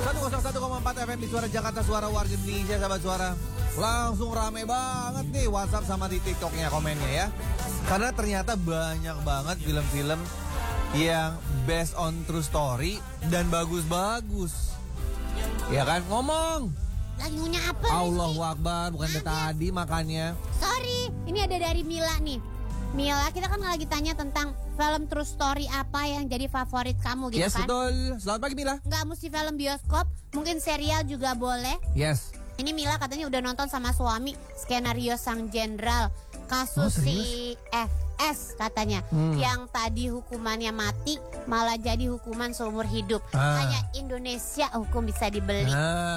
101,4 FM di Suara Jakarta, Suara Warga Indonesia, sahabat suara. Langsung rame banget nih WhatsApp sama di TikToknya komennya ya. Karena ternyata banyak banget film-film yang based on true story dan bagus-bagus. Ya kan, ngomong. Lagi ngunyah apa? Allahu Akbar, bukan dari tadi makannya. Sorry, ini ada dari Mila nih. Mila, kita kan lagi tanya tentang film true story apa yang jadi favorit kamu gitu Yes, kan? betul. Selamat pagi Mila. Nggak mesti film bioskop, mungkin serial juga boleh. Yes. Ini Mila katanya udah nonton sama suami Skenario Sang Jenderal, kasus si FS katanya, yang tadi hukumannya mati malah jadi hukuman seumur hidup. Hanya Indonesia hukum bisa dibeli.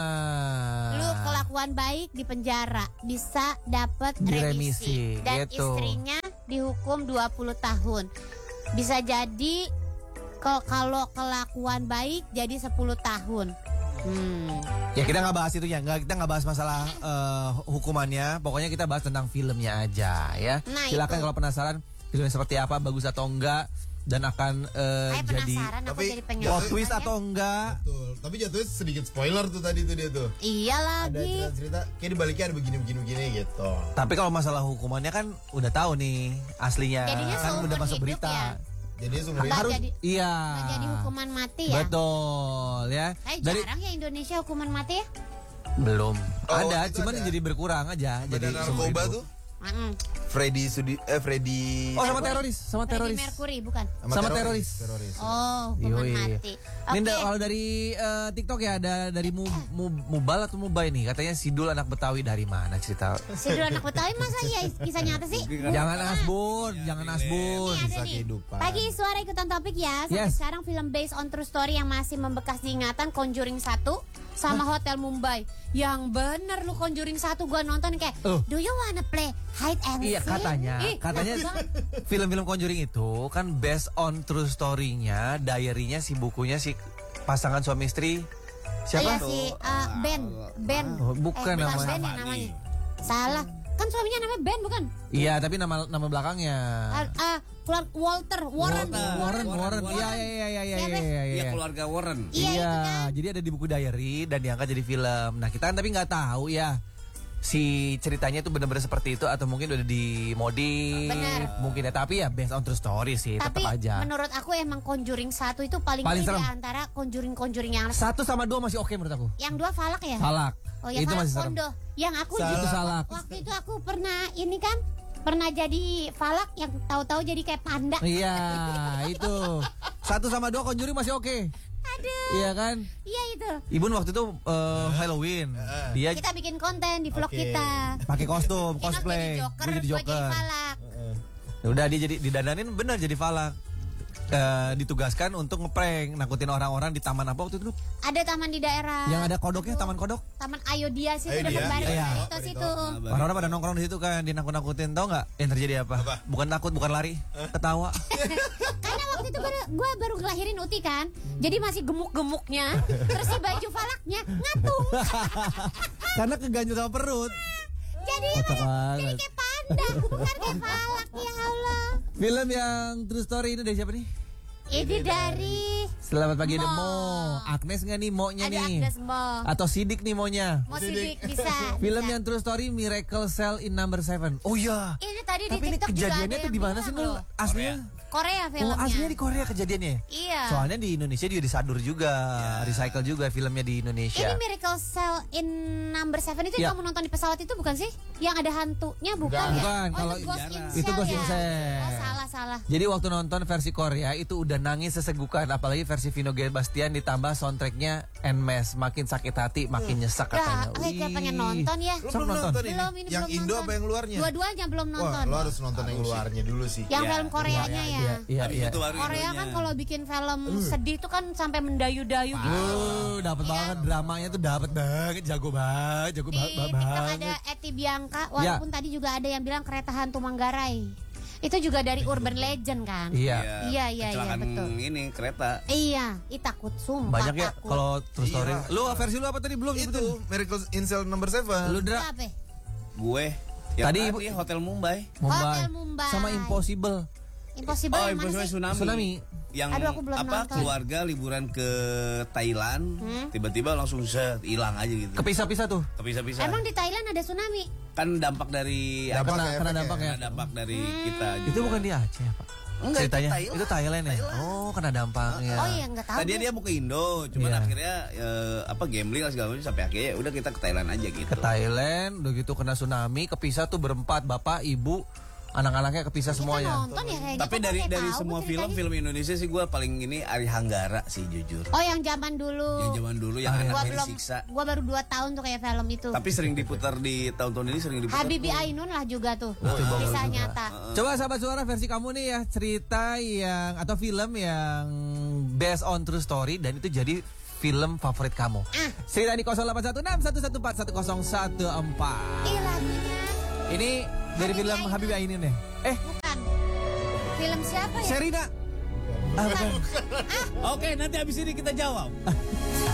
Lu kelakuan baik di penjara bisa dapat remisi. Dan gitu. Istrinya dihukum 20 tahun. Bisa jadi kalau kelakuan baik jadi 10 tahun. Ya kita nggak bahas itu ya, kita nggak bahas masalah hukumannya. Pokoknya kita bahas tentang filmnya aja ya. Nah, silakan itu. kalau penasaran filmnya seperti apa, bagus atau enggak, dan akan jadi plot twist atau enggak. Betul. Tapi jatuhnya sedikit spoiler tuh tadi tuh dia tuh. Iya Ada lagi. cerita kayak dibaliknya ada begini gitu. Tapi kalau masalah hukumannya kan udah tahu nih aslinya, Jadinya kan seumur udah masuk hidup berita. ya? Jadi seumur Nggak hidup. jadi- Iya. Nggak jadi hukuman mati ya? Betul ya. Jarang ya Indonesia hukuman mati ya? Belum Oh, ada, itu cuman ada. jadi berkurang aja. Badan Jadi seumur narkoba hidup. tuh Freddy Oh, sama teroris, sama Freddie teroris. Mercury bukan? Sama teroris. Oh, hukuman Yoi. mati. Ini Oke. kalau dari TikTok ya ada dari Mubal atau Mubay nih, katanya Sidul anak Betawi dari mana cerita? Sidul anak Betawi masa iya kisah nyata sih? Jangan asbun, jangan asbun. Ini ada Kisah nih. kehidupan. Pagi suara ikutan topik ya. Sampai Yes. sekarang film based on true story yang masih membekas diingatan Conjuring 1 sama Hotel Mumbai. Yang bener lu Conjuring 1 gua nonton kayak do you wanna play hide and Iya seek? katanya Ih, film-film Conjuring itu kan based on true story-nya, diary-nya si bukunya si pasangan suami istri siapa? Iya si Ben. Oh, bukan namanya. Ben ya namanya. Salah. Kan suaminya namanya Ben bukan? Iya, tapi nama belakangnya. Keluar Warren. Iya. Keluarga Warren. Iya, itu kan. Jadi ada di buku diary dan diangkat jadi film. Nah, kita kan tapi nggak tahu ya si ceritanya itu benar-benar seperti itu atau mungkin udah dimodif. Bener. Mungkin ya, tapi ya based on true story sih, Tapi tetap aja. menurut aku emang Conjuring 1 itu paling Paling ngeri serem. di antara Conjuring yang 1 sama 2 masih oke menurut aku. yang 2 Falak ya? Falak. Oh ya, itu Falak masih serem. Kondo. Yang aku Itu juga salah. waktu itu aku pernah jadi Falak yang tahu-tahu jadi kayak panda. Iya, itu. 1 sama 2 Conjuring masih oke. Aduh. Iya kan? Iya itu. Ibun waktu itu Halloween. Dia Kita bikin konten di vlog Oke. kita. pakai kostum, Inof cosplay. jadi Joker, Gue jadi gua jadi Joker. Falak. Udah dia jadi didananin bener jadi Falak. Ditugaskan untuk ngeprank, nakutin orang-orang di taman apa waktu itu? Ada taman di daerah. Yang ada kodoknya, taman kodok. Taman Ayodhya situ Ayodhya, dekat Barito iya. situ. Orang-orang pada nongkrong di situ kan, dinakut-nakutin. Tahu nggak yang terjadi apa? Bukan takut, bukan lari, ketawa. Karena waktu itu gue baru ngelahirin Uti kan, jadi masih gemuk-gemuknya. Terus si baju Falaknya ngatung. Karena keganjel sama perut. Jadi Kocak banget. kayak panda, bukan kayak Falak, ya Allah. Film yang true story ini dari siapa nih? Ini dari Selamat pagi Mo. Demo. Agnes nggak nih Mo-nya ada nih? Agnes Mo. Atau Sidik nih Mo-nya? Mo Sidik bisa. Film bisa. yang true story Miracle Cell in Number 7. Oh iya. Ini tadi Tapi di ini TikTok juga kejadiannya ada tuh yang di mana sih bilang lu? loh. Aslinya? Korea filmnya. Oh, aslinya di Korea kejadiannya. Iya. Soalnya di Indonesia juga disadur juga, recycle juga filmnya di Indonesia. Ini Miracle Cell in Number 7 itu Ya. yang kamu nonton di pesawat itu bukan sih? Yang ada hantunya bukan ya? Bukan, Oh, kalau itu Ghost in itu Shell Ghost in ya? Shell. Oh, salah. Jadi waktu nonton versi Korea itu udah nangis sesegukan, apalagi versi Vino Bastian ditambah soundtracknya Nmes, makin sakit hati, makin nyesek katanya. Ya, kayak pengen nonton ya. Lu Sok belum nonton. nonton ini? Belum, ini Yang belum Indo nonton. apa yang luarnya? Dua-duanya belum Wah, nonton. lo harus nonton yang luarnya dulu sih. Yang Ya, film Koreanya ya. Iya. Korea kan kalau bikin film sedih tuh kan sampai mendayu-dayu gitu. Dapat banget dramanya tuh dapat banget, jago banget, Di TikTok banget. ada Eti Bianca, walaupun tadi juga ada yang bilang Kereta Hantu Manggarai. Itu juga dari urban legend kan? Iya. Iya, Kecelakaan betul. ini kereta. Iya, takut sumpah. Banyak ya takut. kalau true story. Iya. Lu versi lu apa tadi belum Itu sebutin? Miracle in Cell Number 7. Lu Dra Apa? Gue. Tadi Hotel Mumbai. Hotel Mumbai. sama Impossible. Impossible Oh, yang mana Impossible sih? Tsunami. Tsunami. yang Aduh, aku belum nonton. keluarga liburan ke Thailand, tiba-tiba langsung hilang aja gitu. Kepisah-pisah tuh. Kepisah-pisah. Emang di Thailand ada tsunami? Kan dampak dari Dampak Kena efeknya. dampaknya. dampak dari kita. Itu bukan di Aceh ya, Pak? Enggak, itu Ceritanya Thailand. itu Thailand ya. Oh, kena dampaknya. Oh iya, nggak tahu. Tadi gue. dia mau ke Indo, cuman Iya. akhirnya gambling lah segala macam sampai akhirnya udah kita ke Thailand aja gitu. Ke Thailand, udah gitu kena tsunami, kepisah tuh berempat, bapak, ibu, anak-anaknya kepisah Kita semuanya. nonton ya kayaknya. Tapi Kok dari kayak tahu semua ceritanya? film Indonesia sih gue paling ini Ari Hanggara sih jujur. Oh yang zaman dulu. Yang zaman dulu yang Gua anaknya belum. disiksa. Gua baru 2 tahun tuh kayak film itu. Tapi sering diputar di tahun-tahun ini sering diputar. Habibie Ainun lah juga tuh. Kisah nyata. Coba sahabat suara versi kamu nih ya, cerita yang atau film yang based on true story dan itu jadi film favorit kamu. Cerita di 0816114114. Ih lagunya. Ini dari film Habibie Ainun ya? Bukan. Film siapa ya? Sherina. Oke, nanti habis ini kita jawab.